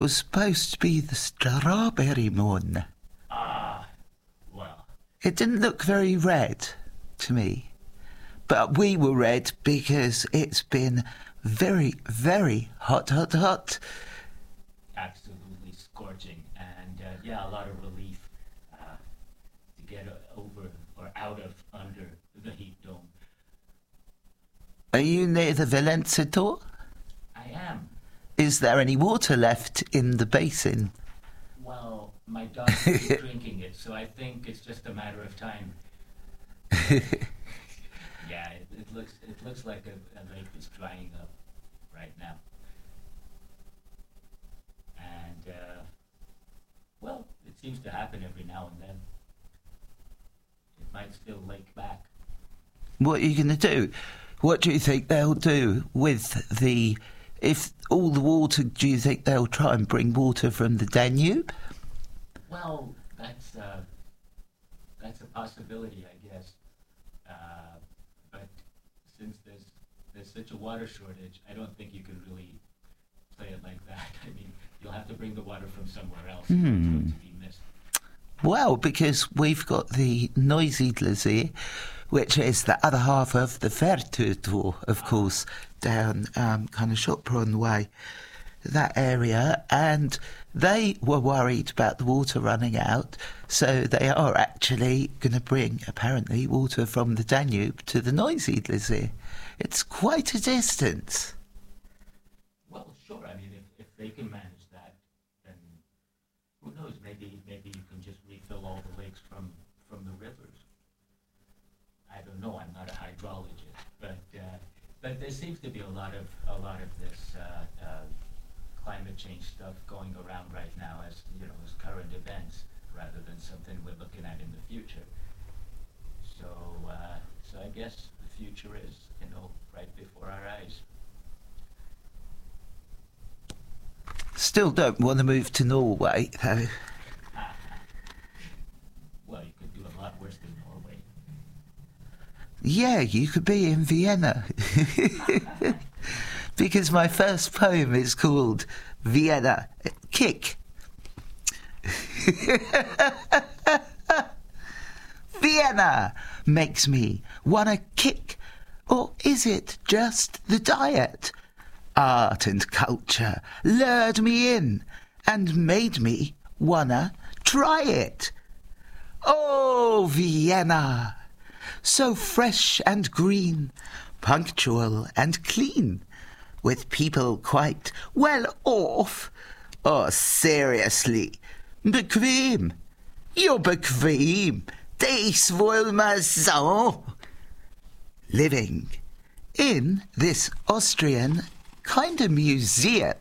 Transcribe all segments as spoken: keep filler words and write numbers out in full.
was supposed to be the strawberry moon. Ah, well. It didn't look very red to me. But we were red because it's been very, very hot, hot, hot. Absolutely scorching. And, uh, yeah, a lot of relief uh, to get over or out of under the heat dome. Are you near the Valenciador? I am. Is there any water left in the basin? Well, my dog is drinking it, so I think it's just a matter of time. Yeah, it, it looks it looks like a, a lake is drying up right now. And, uh, well, it seems to happen every now and then. It might still lake back. What are you going to do? What do you think they'll do with the... If all the water, do you think they'll try and bring water from the Danube? Well, that's uh, that's a possibility, I guess. Uh, but since there's there's such a water shortage, I don't think you can really play it like that. I mean, you'll have to bring the water from somewhere else. Hmm. It's going to be missed. Well, because we've got the Neusiedlersee, which is the other half of the Verturtor, of course, down um, kind of Schopron way, that area, and they were worried about the water running out, so they are actually going to bring, apparently, water from the Danube to the Neusiedlersee. It's quite a distance. Well, sure. I mean, if, if they can manage that, then who knows? Maybe maybe you can just refill all the lakes from, from the rivers. I don't know. I'm not a hydrologist, but uh, but there seems to be a lot of a lot of this uh, uh, climate change stuff going around right now as you know as current events rather than something we're looking at in the future. So uh, so I guess the future is you know right before our eyes. Still don't want to move to Norway, though. Well, you could do a lot worse than Norway. Yeah, you could be in Vienna. Because my first poem is called Vienna. Kick. Vienna makes me wanna kick. Or is it just the diet? Art and culture lured me in and made me wanna try it. Oh, Vienna! So fresh and green, punctual and clean, with people quite well off. Oh, seriously, bequem. You're bequem. Dies wohl mal so. Living in this Austrian kind of museum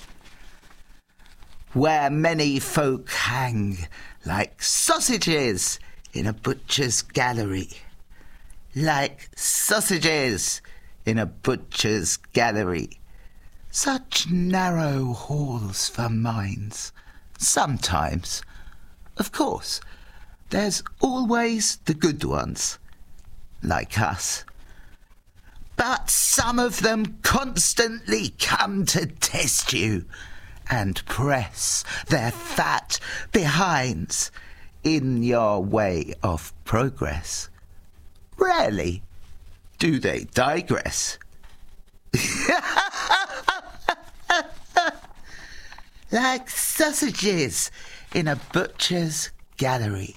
where many folk hang like sausages in a butcher's gallery. Like sausages in a butcher's gallery. Such narrow halls for minds. Sometimes, of course, there's always the good ones, like us. But some of them constantly come to test you and press their fat behinds in your way of progress. Rarely do they digress. Like sausages in a butcher's gallery.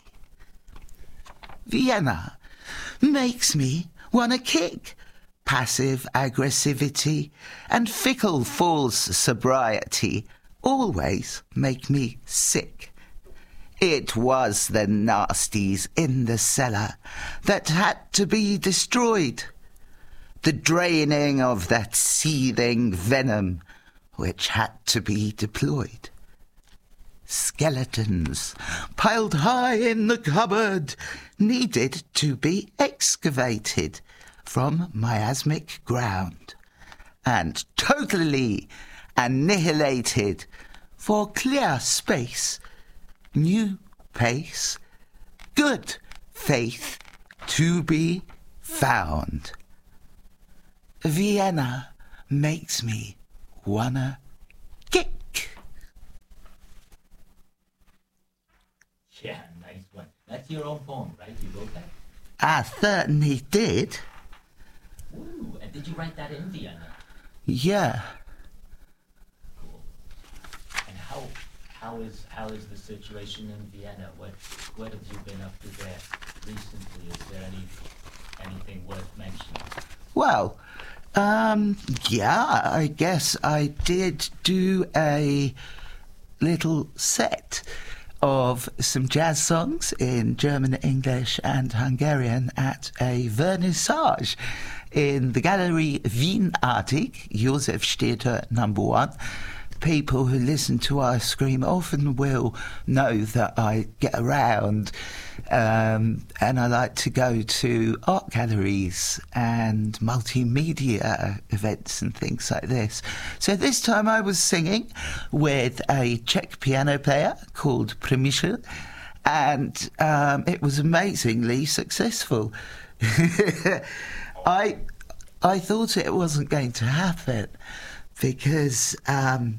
Vienna makes me wanna kick. Passive aggressivity and fickle false sobriety always make me sick. It was the nasties in the cellar that had to be destroyed. The draining of that seething venom which had to be deployed. Skeletons piled high in the cupboard needed to be excavated from miasmic ground and totally annihilated for clear space, new pace, good faith to be found. Vienna makes me wanna Yeah, nice one. That's your own poem, right? You wrote that? I certainly did. Ooh, and did you write that in Vienna? Yeah. Cool. And how how is how is the situation in Vienna? What what have you been up to there recently? Is there any anything worth mentioning? Well, um, yeah, I guess I did do a little set of some jazz songs in German, English and Hungarian at a vernissage in the Gallery Wienartig, Josefstädter number one. People who listen to Ice Scream often will know that I get around um, and I like to go to art galleries and multimedia events and things like this. So this time I was singing with a Czech piano player called Przemysl, and um, it was amazingly successful. I I thought it wasn't going to happen because um,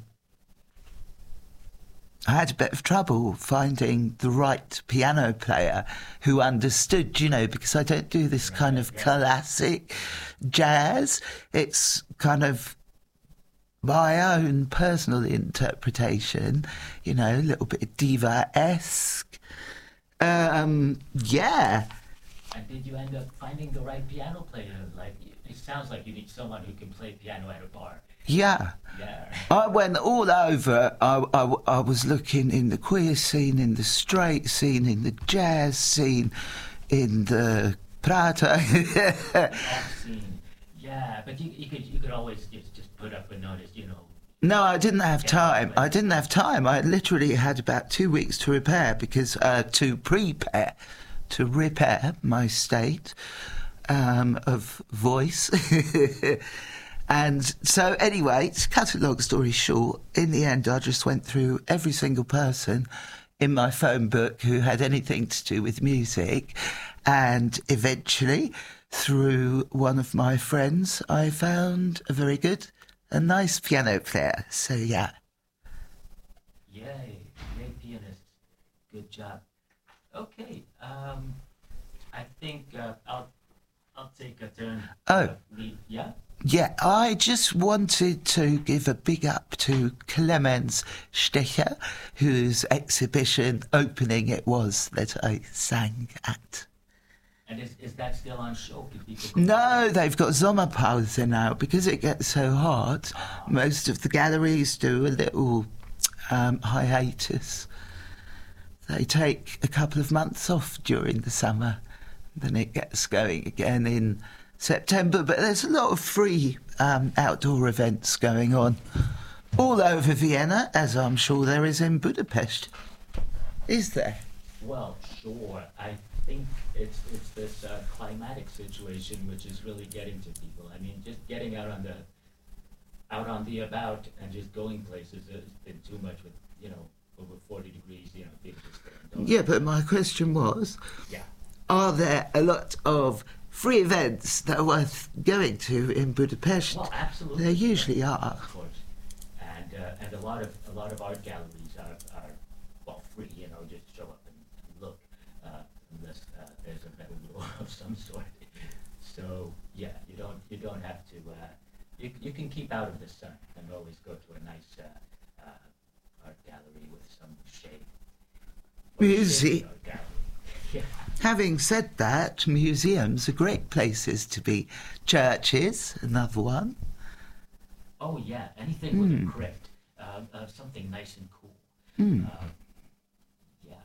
I had a bit of trouble finding the right piano player who understood, you know, because I don't do this kind of classic jazz. It's kind of my own personal interpretation, you know, a little bit diva-esque. Um, yeah. And did you end up finding the right piano player? Like, it sounds like you need someone who can play piano at a bar. Yeah. Yeah. I went all over. I, I, I was looking in the queer scene, in the straight scene, in the jazz scene, in the Prater. Off scene. Yeah, but you, you could you could always just, just put up a notice, you know. No, I didn't have time. I didn't have time. I literally had about two weeks to repair because uh, to prepare, to repair my state um, of voice. And so anyway, to cut a long story short, in the end I just went through every single person in my phone book who had anything to do with music, and eventually, through one of my friends, I found a very good, a nice piano player. So yeah. Yay, yay pianists. Good job. Okay, um, I think uh, I'll I'll take a turn. Oh. Uh, read. Yeah? Yeah, I just wanted to give a big up to Clemens Stecher, whose exhibition opening it was that I sang at. And is, is that still on show? Can people go No, they've got Sommerpause now because it gets so hot. Most of the galleries do a little um, hiatus. They take a couple of months off during the summer, then it gets going again in September, but there's a lot of free um, outdoor events going on all over Vienna, as I'm sure there is in Budapest. Is there? Well, sure. I think it's it's this uh, climatic situation which is really getting to people. I mean, just getting out on the out on the about and just going places has been too much with, you know, over forty degrees, you know, people just there. Yeah, but my question was, Yeah. are there a lot of free events that are worth going to in Budapest? Well, absolutely. There usually are. Of course. And uh, and a lot of a lot of art galleries are, are well free, you know, just show up and, and look, uh, unless uh, there's a metal rule of some sort. So yeah, you don't you don't have to uh, you you can keep out of the sun and always go to a nice uh, uh, art gallery with some shade. Or Musi- shady art gallery. Yeah. Having said that, museums are great places to be. Churches, another one. Oh yeah, anything with Mm. a crypt, uh, uh, something nice and cool. Mm. Um, yeah,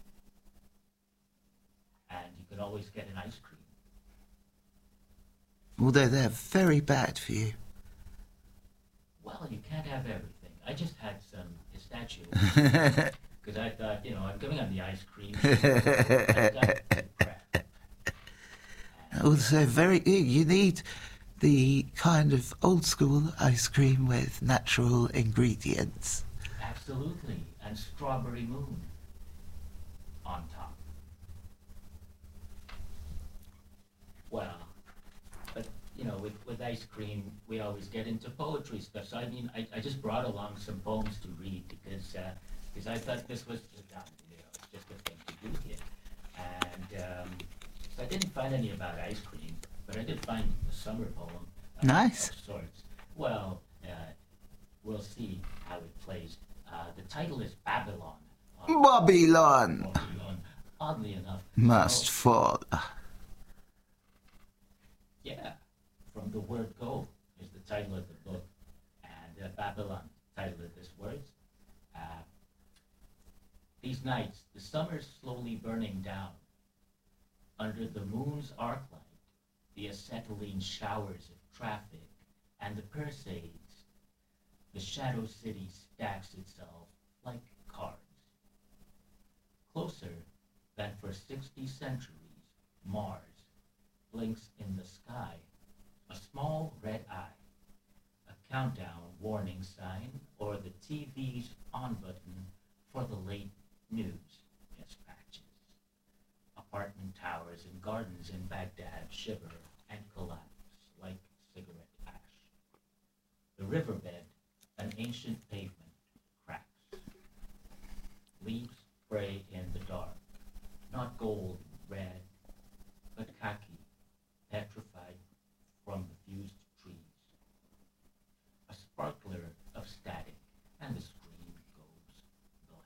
and you can always get an ice cream. Although they're very bad for you. Well, you can't have everything. I just had some pistachio because I thought, you know, I'm going on the ice cream. So I got some crap. Also very good. You need the kind of old school ice cream with natural ingredients. Absolutely, and strawberry moon on top. Well, but you know, with, with ice cream, we always get into poetry stuff. So I mean, I, I just brought along some poems to read because uh, because I thought this was just, uh, you know, it's just a thing to do here. And um, so I didn't find any about ice cream, but I did find a summer poem. Uh, Nice. Of sorts. Well, uh, we'll see how it plays. Uh, the title is Babylon. Uh, Babylon Babylon. Oddly enough. must so, fall. Yeah, from the word go is the title of the book, and uh, Babylon, title of this words. Uh, these nights, the summer's slowly burning down. Under the moon's arc light, the acetylene showers of traffic and the Perseids, the shadow city stacks itself like cards. Closer than for sixty centuries, Mars blinks in the sky, a small red eye, a countdown warning sign, or the T V's on button for the late news dispatches. Apartment towers and gardens in Baghdad shiver and collapse like cigarette ash. The riverbed, an ancient pavement, cracks. Leaves spray in the dark, not gold, red, but khaki, petrified from the fused trees. A sparkler of static, and the screen goes blank.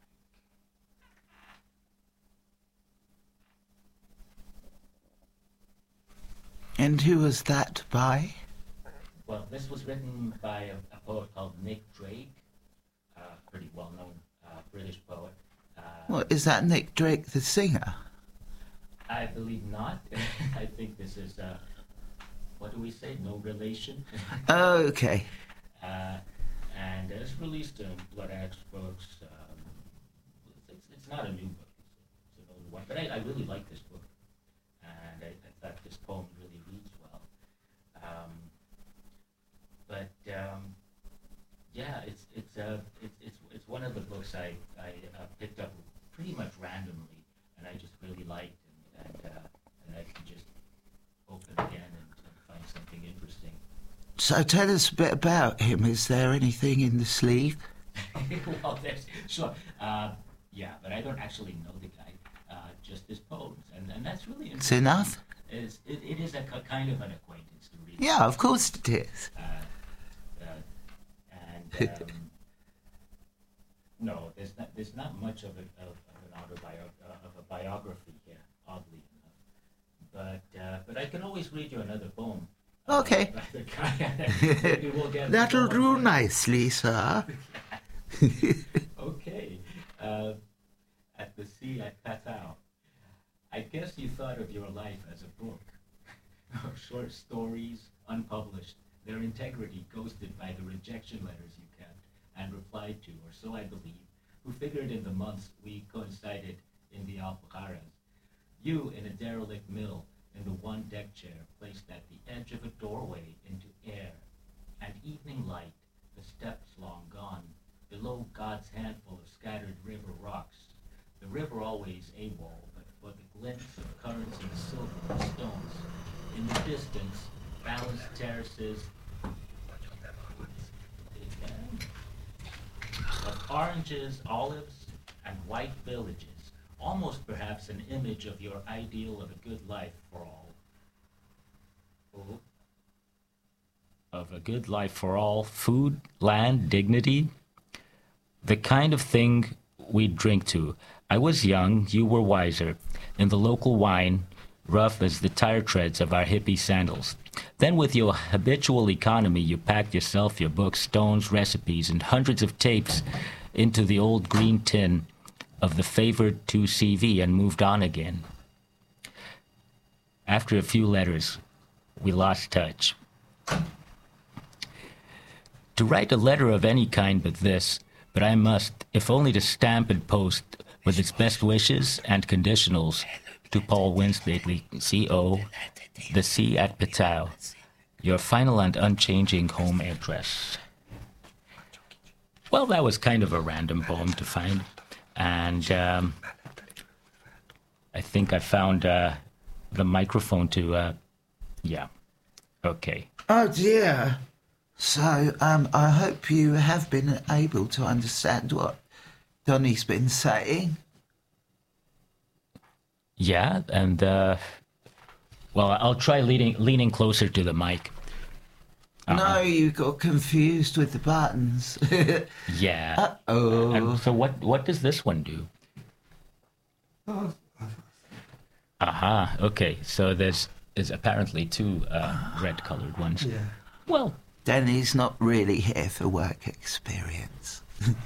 And who was that by? Well, this was written by a, a poet called Nick Drake, a pretty well-known uh, British poet. Uh, Well, is that Nick Drake, the singer? I believe not. I think this is, uh, what do we say, no relation? Oh, okay. uh, and it's released in Blood Axe Books. Um, it's, it's not a new book, it's, it's an old one. But I, I really like this book, and I, I thought this poem really reads well. Um, but um, yeah, it's it's uh, it's it's it's one of the books I I uh, picked up pretty much randomly, and I just really liked, and and, uh, and I can just open again and, and find something interesting. So tell us a bit about him. Is there anything in the sleeve? Well, there's sure, uh, yeah, but I don't actually know the guy. Uh, just his poems, and and that's really It's interesting. enough? It's, it, it is a k- kind of an acquaintance to read. Yeah, of course it is. Uh, uh, and um, no, there's not there's not much of, a, of, of an autobiography uh, of a biography here, oddly enough. But uh, but I can always read you another poem. uh, Okay. about the guy. Maybe we'll get That'll going. do nicely, sir. Okay. Uh, at the sea at Patao. I guess you thought of your life as a book. Short stories, unpublished, their integrity ghosted by the rejection letters you kept and replied to, or so I believe, who figured in the months we coincided in the Alpujarras. You in a derelict mill, in the one deck chair placed at the edge of a doorway into air, and evening light, the steps long gone, below God's handful of scattered river rocks. The river always AWOL, but for the glints of currents and silver stones. In the distance, balanced terraces of oranges, olives, and white villages. Almost perhaps an image of your ideal of a good life for all. Ooh. Of a good life for all, food, land, dignity, the kind of thing we'd drink to. I was young, you were wiser. In the local wine, rough as the tire treads of our hippie sandals. Then with your habitual economy, you packed yourself, your books, stones, recipes, and hundreds of tapes into the old green tin of the favored two C V and moved on again. After a few letters, we lost touch. To write a letter of any kind but this, but I must, if only to stamp and post with its best wishes and conditionals to Paul Winstately, C O, the Sea at Patao, your final and unchanging home address. Well, that was kind of a random poem to find, and um, I think I found uh, the microphone to, uh, yeah, okay. Oh dear. So, um, I hope you have been able to understand what Donnie's been saying. Yeah, and uh, well, I'll try leaning leaning closer to the mic. Uh-huh. No, you got confused with the buttons. Yeah. Uh-oh. And so what what does this one do? Aha. Okay. So there's there's apparently two uh, red colored ones. Yeah. Well, Danny's not really here for work experience.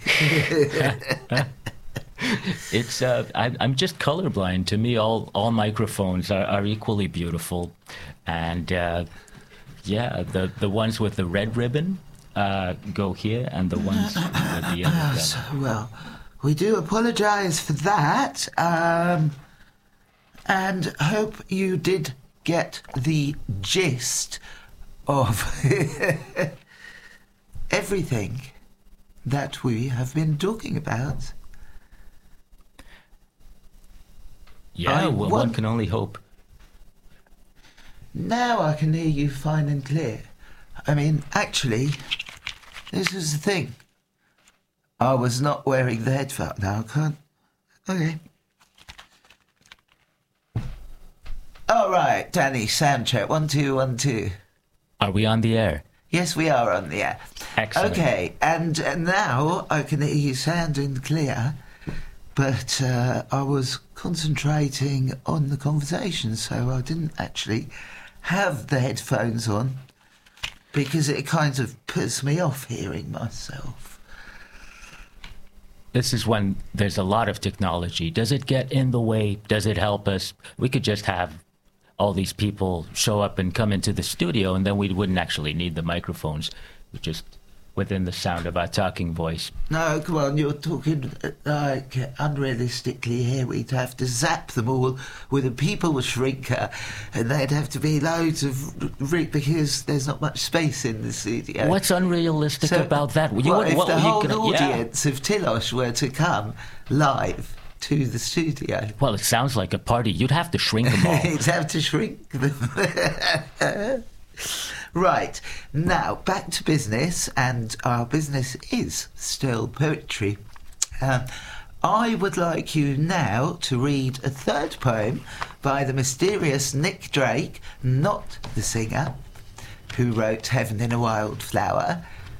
it's uh, I, I'm just colorblind. To me, all all microphones are, are equally beautiful, and uh, yeah, the the ones with the red ribbon uh, go here, and the ones with the yellow ribbon. So, well, we do apologise for that, um, and hope you did get the gist of everything that we have been talking about. Yeah, I well, want- one can only hope. Now I can hear you fine and clear. I mean, actually, this is the thing. I was not wearing the headphone. Now I can't. Okay. All right, Danny, sound check. One, two, one, two. Are we on the air? Yes, we are on the air. Excellent. Okay, and uh, now I can hear you sound and clear, but uh, I was concentrating on the conversation, so I didn't actually have the headphones on because it kind of puts me off hearing myself. This is when there's a lot of technology. Does it get in the way? Does it help us? We could just have all these people show up and come into the studio, and then we wouldn't actually need the microphones. We're just within the sound of our talking voice. No, come on, you're talking uh, like unrealistically here. We'd have to zap them all with a people shrinker, and there'd have to be loads of re- because there's not much space in the studio. What's unrealistic So, about that? You well, would- if what the were you whole gonna- yeah. audience of Tilosh were to come live to the studio, Well, it sounds like a party. You'd have to shrink them all. it'd have to shrink them. Right, now back to business, and our business is still poetry. Um, I would like you now to read a third poem by the mysterious Nick Drake, not the singer, who wrote Heaven in a Wildflower,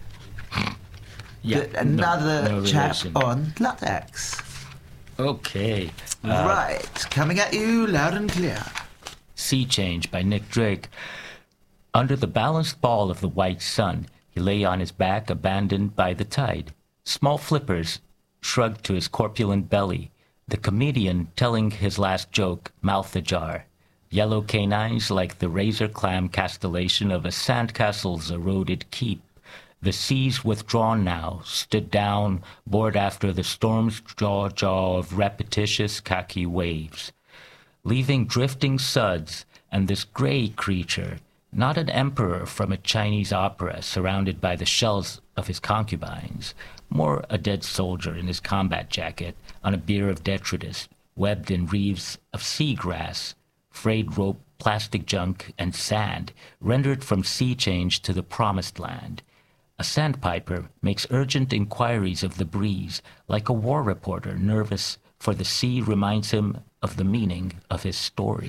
Yeah, but no- another no chap relation. on Lutax. Okay. Uh, Right, coming at you loud and clear. Sea Change by Nick Drake. Under the balanced ball of the white sun, he lay on his back, abandoned by the tide. Small flippers shrugged to his corpulent belly, the comedian telling his last joke, mouth ajar. Yellow canines like the razor clam castellation of a sandcastle's eroded keep. The seas withdrawn now, stood down, bored after the storm's jaw-jaw of repetitious khaki waves, leaving drifting suds and this gray creature, not an emperor from a Chinese opera surrounded by the shells of his concubines, more a dead soldier in his combat jacket on a bier of detritus, webbed in wreaths of seagrass, frayed rope, plastic junk, and sand, rendered from sea change to the promised land. A sandpiper makes urgent inquiries of the breeze, like a war reporter nervous, for the sea reminds him of the meaning of his story.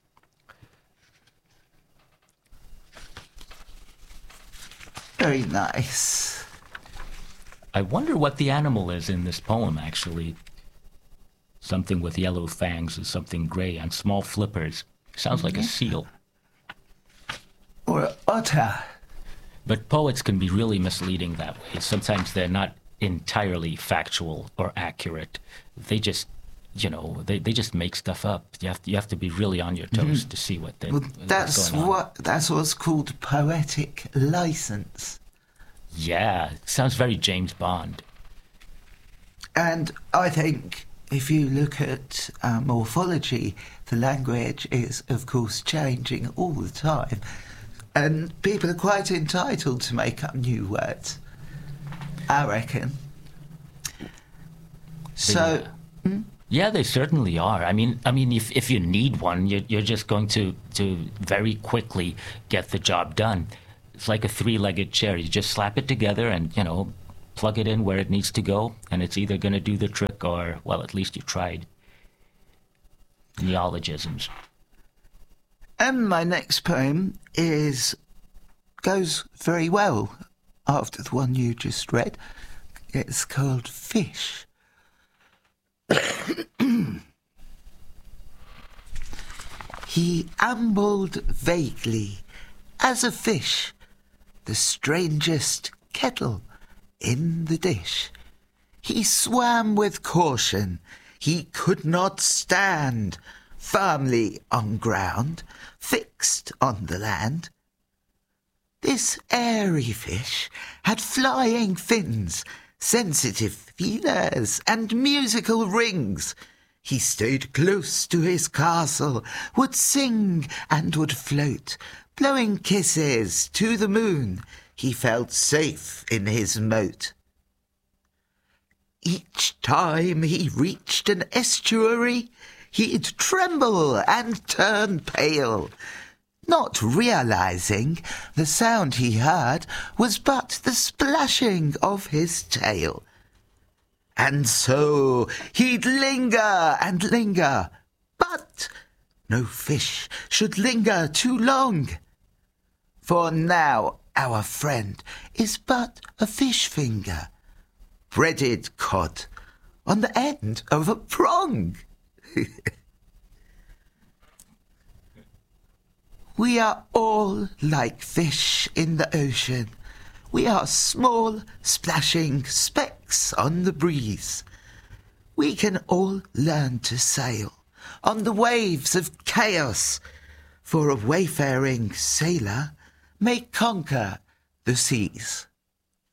Very nice. I wonder what the animal is in this poem, actually. Something with yellow fangs and something gray and small flippers. Sounds like a seal. Or an otter. But poets can be really misleading that way. Sometimes they're not entirely factual or accurate. They just, you know, they, they just make stuff up. You have to, you have to be really on your toes mm-hmm. to see what they. Well, what's that's going on. what that's what's called poetic license. Yeah, it sounds very James Bond. And I think if you look at uh, morphology, the language is, of course, changing all the time. And people are quite entitled to make up new words, I reckon. So... They, uh, hmm? Yeah, they certainly are. I mean, I mean, if if you need one, you're, you're just going to, to very quickly get the job done. It's like a three-legged chair. You just slap it together and, you know, plug it in where it needs to go, and it's either going to do the trick or, well, at least you tried. neologisms. And my next poem is goes very well after the one you just read. It's called Fish. He ambled vaguely as a fish, the strangest kettle in the dish. He swam with caution, he could not stand firmly on ground, fixed on the land. This airy fish had flying fins, sensitive feelers, and musical rings. He stayed close to his castle, would sing and would float, blowing kisses to the moon. He felt safe in his moat. Each time he reached an estuary, he'd tremble and turn pale, not realizing the sound he heard was but the splashing of his tail. And so he'd linger and linger, but no fish should linger too long. For now our friend is but a fish finger, breaded cod on the end of a prong. We are all like fish in the ocean. We are small, splashing specks on the breeze. We can all learn to sail on the waves of chaos, for a wayfaring sailor may conquer the seas.